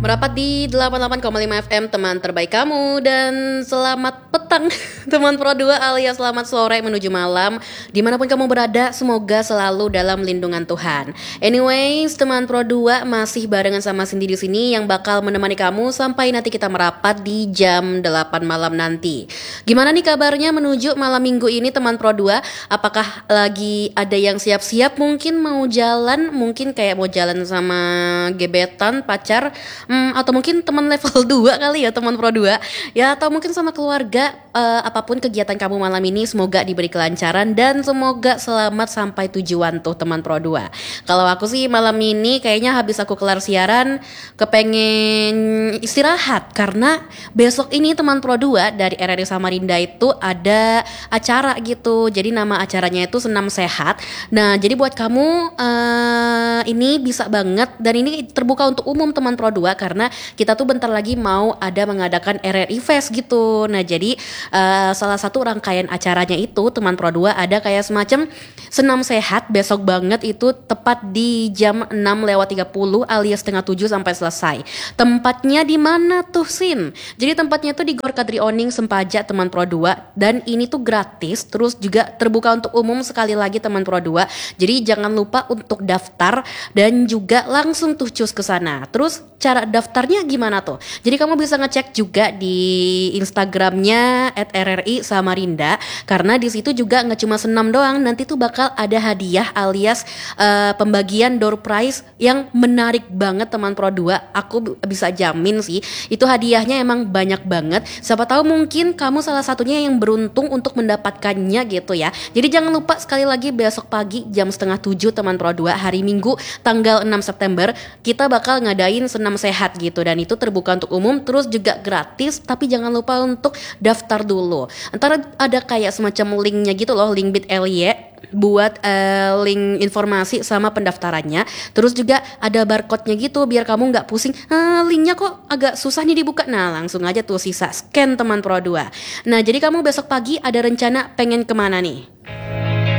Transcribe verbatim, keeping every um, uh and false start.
Merapat di delapan puluh delapan koma lima F M, teman terbaik kamu. Dan selamat petang teman Pro dua alias selamat sore menuju malam. Dimanapun kamu berada, semoga selalu dalam lindungan Tuhan. Anyways, teman Pro dua masih barengan sama Cindy di sini yang bakal menemani kamu sampai nanti kita merapat di jam delapan malam nanti. Gimana nih kabarnya menuju malam minggu ini teman Pro dua? Apakah lagi ada yang siap-siap mungkin mau jalan, mungkin kayak mau jalan sama gebetan, pacar, Hmm, atau mungkin teman level dua kali ya teman Pro dua ya, atau mungkin sama keluarga. uh, Apapun kegiatan kamu malam ini, semoga diberi kelancaran dan semoga selamat sampai tujuan tuh teman Pro dua. Kalau aku sih malam ini kayaknya habis aku kelar siaran kepengen istirahat, karena besok ini teman Pro dua dari R R I Samarinda itu ada acara gitu. Jadi nama acaranya itu Senam Sehat. Nah jadi buat kamu uh, ini bisa banget, dan ini terbuka untuk umum teman Pro dua, karena kita tuh bentar lagi mau ada mengadakan R R I Fest gitu. Nah jadi uh, salah satu rangkaian acaranya itu teman Pro dua ada kayak semacam senam sehat besok banget, itu tepat di jam enam lewat tiga puluh alias setengah tujuh sampai selesai. Tempatnya di mana tuh Sin? Jadi tempatnya tuh di Gor Kadri Oning Sempaja teman Pro dua, dan ini tuh gratis, terus juga terbuka untuk umum sekali lagi teman Pro dua. Jadi jangan lupa untuk daftar dan juga langsung tuh cus ke sana. Terus cara daftarnya gimana tuh? Jadi kamu bisa ngecek juga di Instagramnya at R R I Samarinda, karena di situ juga nggak cuma senam doang, nanti tuh bakal ada hadiah alias uh, pembagian door prize yang menarik banget teman Pro dua. Aku bisa jamin sih itu hadiahnya emang banyak banget. Siapa tahu mungkin kamu salah satunya yang beruntung untuk mendapatkannya gitu ya. Jadi jangan lupa sekali lagi besok pagi jam setengah tujuh teman Pro dua, hari Minggu tanggal enam September kita bakal ngadain senam sehat gitu, dan itu terbuka untuk umum, terus juga gratis, tapi jangan lupa untuk daftar dulu. Antara ada kayak semacam linknya gitu loh, link bit.ly buat uh, link informasi sama pendaftarannya. Terus juga ada barcode-nya gitu biar kamu nggak pusing, ah, linknya kok agak susah nih dibuka. Nah langsung aja tuh sisa scan teman Pro dua. Nah jadi kamu besok pagi ada rencana pengen kemana nih?